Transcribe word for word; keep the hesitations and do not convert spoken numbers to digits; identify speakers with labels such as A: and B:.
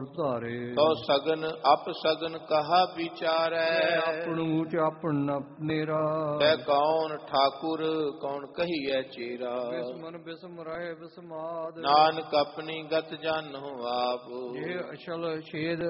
A: ਗੁਰ ਧਾਰੇ।
B: ਤੋ ਸਗਨ ਅਪ ਸਗਨ ਕਹਾ ਵਿਚਾਰੈ,
A: ਆਪਣ ਊਚ ਆਪਣ ਨੇਰਾ।
B: ਤੈ ਕੌਣ ਠਾਕੁਰ ਕੌਣ ਕਹੀਐ ਚੇਰਾ।
A: ਬਿਸਮਨ ਬਿਸਮ ਰਹੇ ਬਿਸਮਾਦ,
B: ਨਾਨਕ ਆਪਣੀ ਗਤ ਜਾਨੋ ਆਪ।
A: ਜੇ ਅਛਲ ਛੇਦ